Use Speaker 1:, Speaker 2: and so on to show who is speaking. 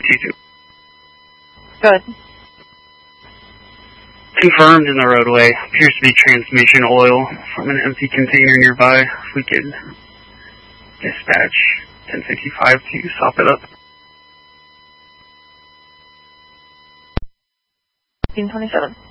Speaker 1: 2-2.
Speaker 2: Good.
Speaker 1: Confirmed in the roadway. Appears to be transmission oil from an empty container nearby. If we could dispatch 1065 to sop it up.
Speaker 2: 1527.